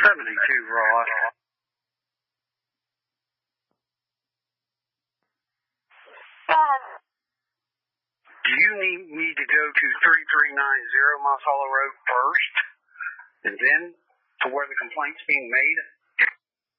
72, Ross. Do you need me to go to 3390 Moss Hollow Road first, and then to where the complaint's being made?